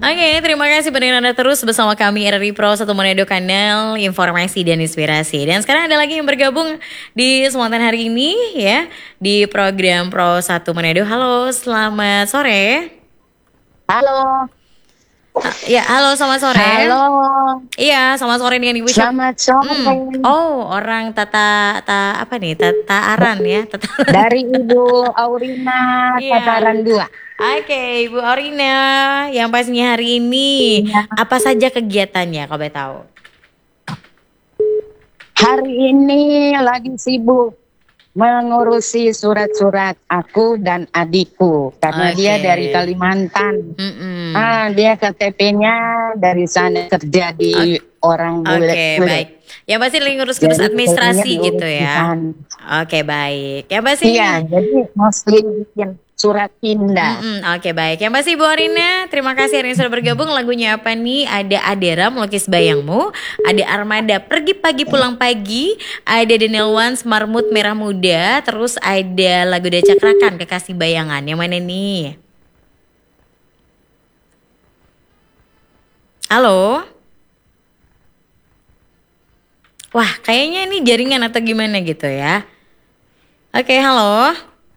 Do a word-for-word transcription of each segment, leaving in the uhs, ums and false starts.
Oke, terima kasih pendengar Anda terus bersama kami R R I Pro satu Manado Kanal Informasi dan Inspirasi. Dan sekarang ada lagi yang bergabung di kesempatan hari ini ya di program Pro satu Manado. Halo, selamat sore. Halo. Ah, ya, halo, selamat sore. Halo. Iya, selamat sore dengan Ibu. Selamat sore. Hmm. Oh, orang Tata, ta apa nih? Tata Aran ya, Tata. Dari Ibu Aurina, Iya. Tataran dua. Oke, Ibu Aurina, yang pastinya hari ini Iya. apa saja kegiatannya, kalau boleh tahu? Hari ini lagi sibuk mengurusi surat-surat aku dan adikku karena Oke. dia dari Kalimantan. Mm-mm. Ah, dia K T P-nya dari sana kerja di orang Oke, bule. baik. Yang pasti lagi ngurus-ngurus Jadi, administrasi kerjanya gitu diurus di ya. sana. Oke, baik. Yang pasti Iya, jadi mesti bikin surat pindah. Mm-mm, Oke, baik. Yang pasti Ibu Arina, terima kasih hari ini sudah bergabung. Lagunya apa nih? Ada Adera Melukis Bayangmu, ada Armada Pergi Pagi Pulang Pagi, ada Daniel Wans Marmut Merah Muda, terus ada lagu dari Cakrakan Kekasih Bayangan. Yang mana nih? Halo? Wah, kayaknya ini jaringan atau gimana gitu ya. Oke, halo.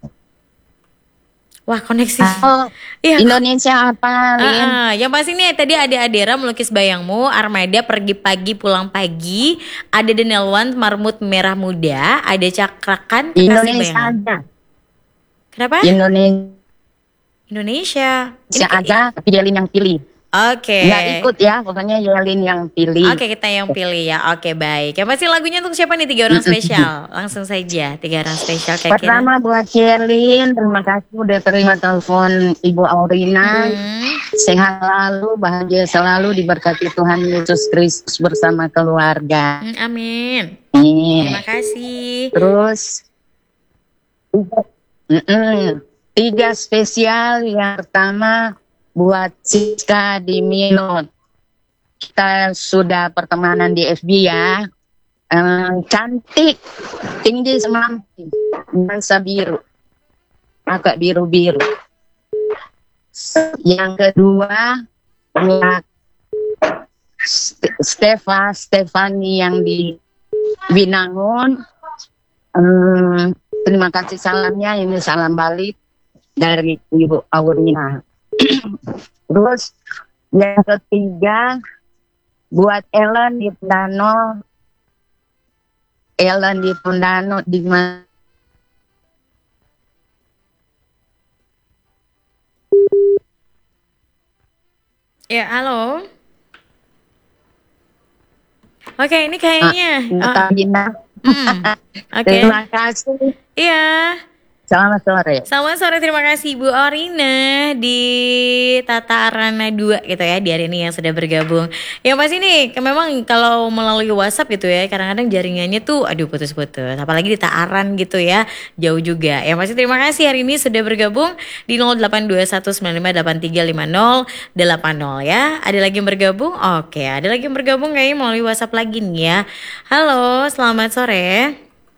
Wah, koneksi. Oh, Iya. Indonesia apa, Lin? Ah, ah. Yang pasti nih tadi ada Adera Melukis Bayangmu, Armada Pergi Pagi Pulang Pagi, ada Daniel Wan Marmut Merah Muda, ada Cakrakan Kekasih Indonesia Bayangan. aja. Kenapa? Indonesia Indonesia. Ini, aja, tapi Yelin yang pilih. Oke. Nggak ikut ya, pokoknya Yelin yang pilih. Oke, kita yang pilih ya. Oke, baik. Yang pasti lagunya untuk siapa nih? Tiga orang spesial. Langsung saja, tiga orang spesial kayak Pertama buat Yelin, terima kasih udah terima telepon Ibu Aurina. Hmm. Sehat selalu, bahagia selalu, diberkati Tuhan Yesus Kristus bersama keluarga. Hmm, amin. Nih. Terima kasih. Terus mm-mm, tiga spesial. Yang pertama buat Siska di Minot. Kita sudah pertemanan di F B ya. Eh, cantik, tinggi semampi, bangsa biru, agak biru-biru. Yang kedua buat Stefa, Stefani yang di Binangun. Hmm, terima kasih salamnya, ini salam balik dari Ibu Aurina. Terus yang ketiga buat Ellen di Pundano, Ellen di Pundano di mana? Ya, halo. Oke, ini kayaknya. Ah, oh, mm, Oke. Terima kasih. Iya. Selamat sore. Selamat sore, terima kasih Bu Aurina di Tata Arana dua gitu ya, di hari ini yang sudah bergabung. Yang pasti nih, memang kalau melalui WhatsApp gitu ya, kadang-kadang jaringannya tuh aduh putus-putus. Apalagi di Taaran gitu ya, jauh juga. Yang pasti terima kasih hari ini sudah bergabung di nol delapan dua satu sembilan lima delapan tiga lima nol delapan nol ya. Ada lagi yang bergabung? Oke, ada lagi yang bergabung kayaknya melalui WhatsApp lagi nih ya. Halo, selamat sore.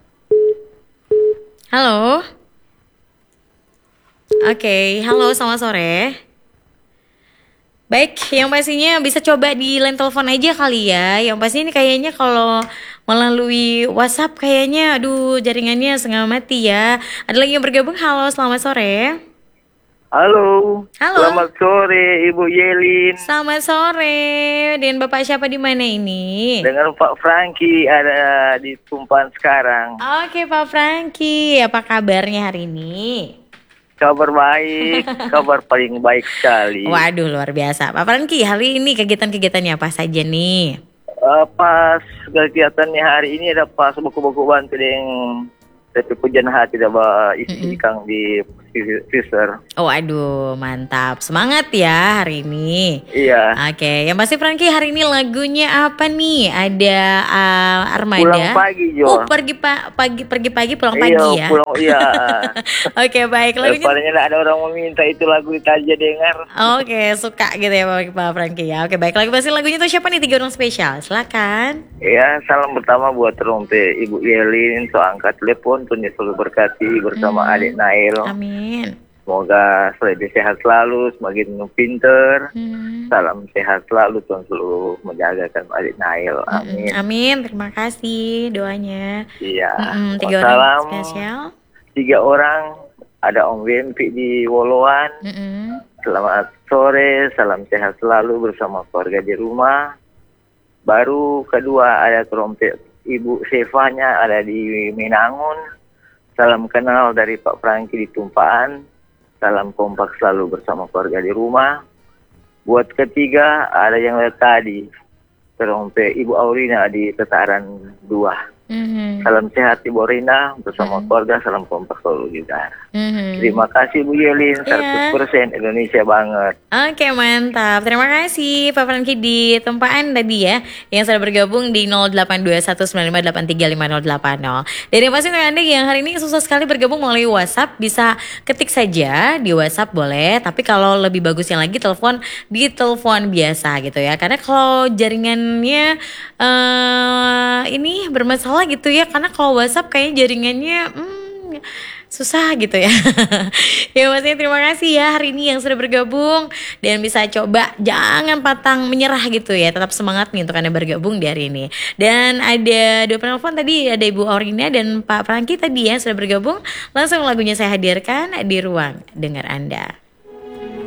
Halo. Oke, halo, selamat sore. Baik, yang pastinya bisa coba di line telepon aja kali ya. Yang pasti ini kayaknya kalau melalui WhatsApp kayaknya aduh jaringannya setengah mati ya. Ada lagi yang bergabung. Halo, selamat sore. Halo. Halo. Selamat sore Ibu Yelin. Selamat sore. Dan Bapak siapa di mana ini? Dengan Pak Franky ada di Tumpan sekarang. Oke, Pak Franky, apa kabarnya hari ini? Kabar baik, kabar paling baik sekali. Waduh, luar biasa. Pak Franky, hari ini kegiatan-kegiatannya apa saja nih? Uh, pas kegiatannya hari ini ada pas buku-buku bantu dengan tapi pujian hati dapat isi kang di freezer. Oh, aduh, mantap. Semangat ya hari ini. Iya. Oke, yang pasti Franky hari ini lagunya apa nih? Ada uh, Armada. Pulang pagi, Jo. Oh, pergi pa pagi pergi pagi pulang Iya, pagi ya. Pulang iya. Oke, baik. Lagunya. Paling ada orang meminta itu lagu itu aja dengar. Oke, suka gitu ya Pak Pak Franky ya. Oke, baik. Lagu pasti lagunya tuh siapa nih? Tiga orang spesial. Silakan. Ya, salam pertama buat Terompe Ibu Yelin, so angkat telepon, Tuhan Yesus berkati bersama Hmm. adik Nail. Amin. Semoga selalu sehat selalu, semakin pinter. Hmm. Salam sehat selalu, Tuhan selalu menjagakan adik Nail. Amin. Mm-mm. Amin, terima kasih doanya. Iya. Mm-mm, tiga Salam orang spesial. tiga orang. Ada Om Wempi di Woloan. Mm-mm. Selamat sore, salam sehat selalu bersama keluarga di rumah. Baru kedua ada trompet Ibu Sevanya ada di Minangun. Salam kenal dari Pak Franky di Tumpaan. Salam kompak selalu bersama keluarga di rumah. Buat ketiga ada yang lihat tadi trompet Ibu Aurina di Tataran dua. Mhm. Salam sehat Ibu Aurina bersama Mhm. keluarga, salam kompak selalu juga. Mhm. Terima kasih Bu Yelin, Iya. seratus persen Indonesia banget. Oke, mantap. Terima kasih Pak Franky di tempaan tadi ya, yang sudah bergabung di nol delapan dua satu sembilan lima delapan tiga lima nol delapan nol. Dan yang pasti untuk Anda yang hari ini susah sekali bergabung melalui WhatsApp, bisa ketik saja di WhatsApp boleh, tapi kalau lebih bagusnya lagi telepon di telepon biasa gitu ya. Karena kalau jaringannya eh ini bermasalah gitu ya, karena kalau WhatsApp kayaknya jaringannya hmm, susah gitu ya. Ya maksudnya terima kasih ya hari ini yang sudah bergabung, dan bisa coba jangan pantang menyerah gitu ya, tetap semangat nih untuk Anda bergabung di hari ini. Dan ada dua penelpon tadi, ada Ibu Aurina dan Pak Franky tadi ya sudah bergabung. Langsung lagunya saya hadirkan di ruang dengar Anda.